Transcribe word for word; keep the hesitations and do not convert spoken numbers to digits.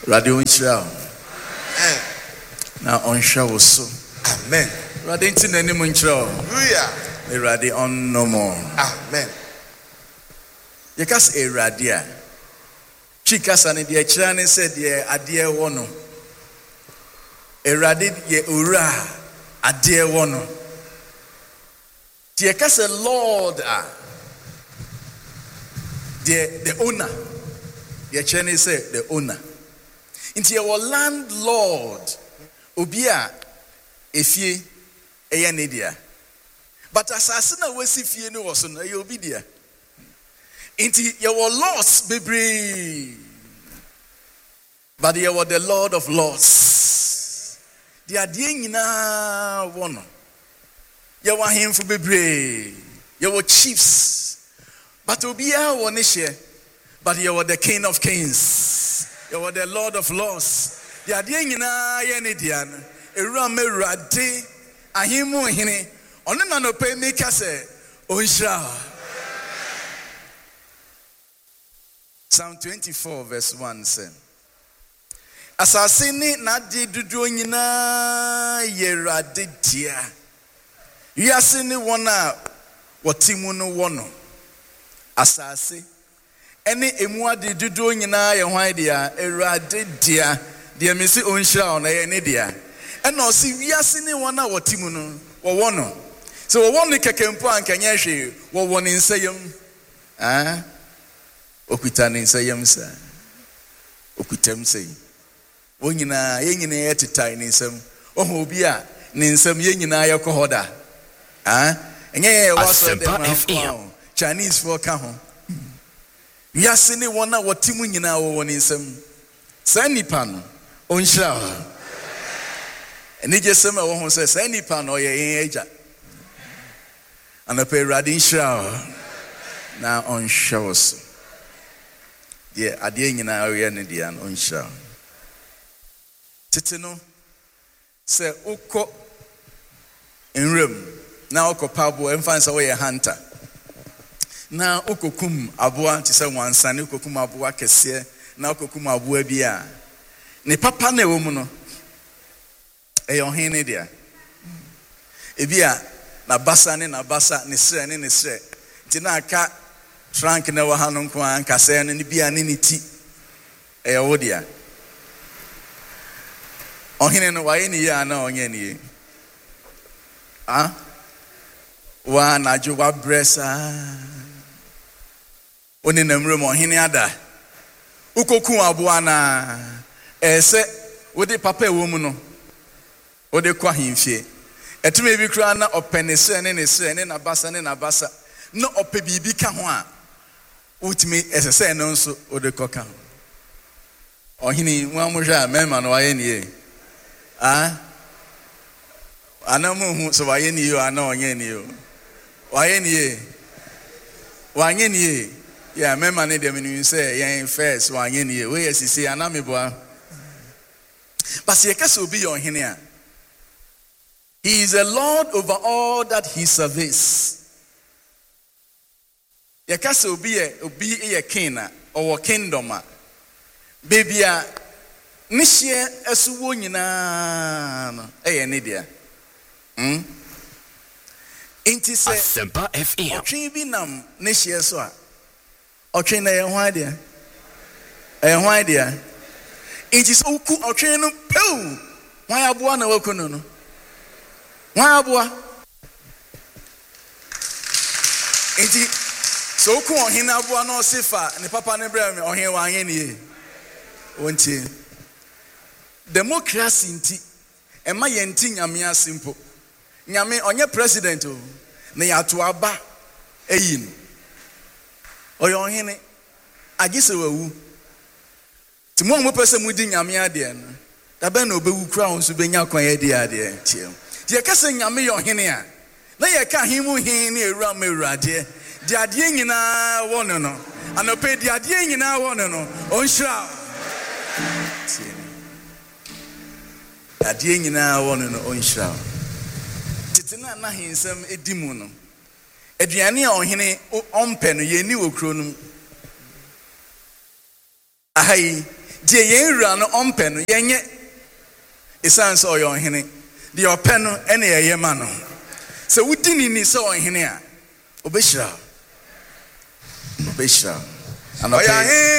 Radio Israel. Now on show so. Amen. Radio in any munchro. Hallelujah. Radio on no more. Amen. Yekas a radia. Chikas and the Chinese said, ye adia wono. A radid ye ura adia wono. Yekas a Lord ah. The the owner. The Chinese said the owner. Into your landlord, Obia, efie, eya nedia. But asasina wesi fie no was no you be there. Into your loss, baby. But you were the Lord of Lords. The idea na one. You were him for baby. You were chiefs. But Obia one share. But you were the King of Kings. You were the Lord of Lords. The idea na yenidian. Era me rade. Ahimu hine. Ono na no pe me kase. Onshra. Psalm twenty-four verse one says, Asasini na di dudu nyina yerade dia. Yasini wona watimu no wono. Asase ene emu ade dudu nyina ye hwan dia erade dia de me si onhira ona ye ne dia. Ena o si wiasini wona watimu no wo wono. So wo wono kekempo ankanya hwe wo wono nsayem. Ah okuta ne nsayem sa. Okutam sei. Wo nyina ye nyina ye tetai ne nsam. Oho obi a ne nsam ye nyina ye kohoda. Ah enye ye waso de Chinese for ka ho. Yasini wona watimu nyina wo woni nsam. Sa nipa no onhira. Eni jesema wo ho se sa nipa no ye yen agya. Anape radin shira. Na onhira so. Ye ade nyina ye ne dia no onhira. Tete no se ukọ enrem na ukọ pabo emfansa wo ye hunter. Na okokum aboa ti se wansane okokum aboa kese na okokum aboa bi a ne papa na ewo mu no e yo hene dia e bi a na basa ne na basa ne sre ne ne sre ti na aka trunk na wa hanu nko an kase ne bi a ne ne ti e yo dia ohene no wa ye ne ya na onye ne ye ah wa na jo wa bresa Oni namre mo hene ada ukoku aboa na ese wode papa ewo mu no wode kwa himfie etume bi kura na openese ne ne se ne na basa ne na basa no ope bibi ka ho a utimi esese no nso wode koka ohini wa mo hwa mema no waye nie ah anamu hu so waye nie ana onye nie waye nie wanye nie yeah, me man dem you say yen first one yen ye we sisi anameboa. But ye kase obi your hene a. He is a Lord over all that he serves. Ye kase obi ye obi ye king a or kingdom a. Baby a ne hye esuwo nyina no e ye ne dia. Hm? Inti se Asempa F M. Otwe bi nam ne hye so a. Otwe na ye hwan dia. E hwan dia. Inti so ku otwe no pew. Hwan aboa na wakono no. Hwan aboa. Inti so ku ohin aboa no sifa ne papa ne bra me ohin wan ye ne. Wonti. Democracy inti e ma ye nti nyame asimpo. Nyame onye president o. Ne yato aba eyin. Oyo hene agise wawu timo mo pese mudi nyame ade no da be na obewu kura ho so benya kwan ye de ade tie tie kase nyame yo hene a na ye ka himu hin na ewura ma ewurade de ade nyina wo no no anope de ade nyina wo no no onhira tie ade nyina wo no no onhira titena na hinsam edimu no Aduane a ohene ompe no ye ni wokro no ahai deɛ yɛn wura no ɔmpɛ no yɛnyɛ ɛsiane sɛ ɔyɛ ɔhene deɛ ɔpɛ no ɛne yɛyɛ ma no sɛ wodi ne ni sɛ ɔhene a ɔbɛhyira ɔbɛhyira Ɔyɛ